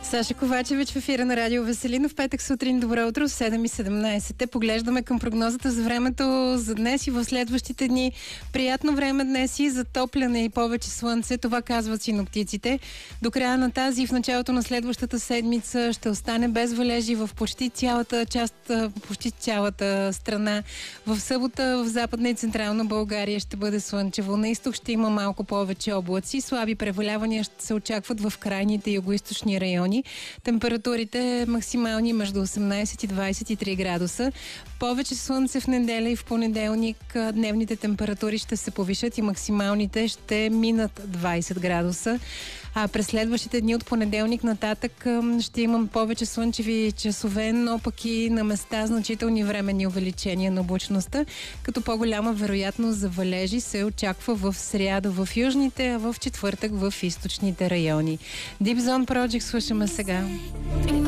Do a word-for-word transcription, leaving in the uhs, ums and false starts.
Саша Ковачевич в ефира на Радио Веселино в петък сутрин. Добро утро, в седем и седемнайсет. Поглеждаме към прогнозата за времето за днес и в следващите дни. Приятно време днес и затопляне и повече слънце. Това казват синоптиците. До края на тази и в началото на следващата седмица ще остане без валежи в почти цялата част, почти цялата страна. В събота в Западна и Централна България ще бъде слънчево. На изток ще има малко повече облаци. Слаби превалявания ще се очакват в крайните югоизточни райони. Температурите максимални между осемнайсет и двайсет и три градуса. Повече слънце в неделя и в понеделник. Дневните температури ще се повишат и максималните ще минат двайсет градуса. А през следващите дни от понеделник нататък ще имам повече слънчеви часове, но пък и на места значителни временни увеличения на облачността, като по-голяма вероятност за валежи се очаква в сряда в южните, а в четвъртък в източните райони. Deep Zone Project слушаме сега.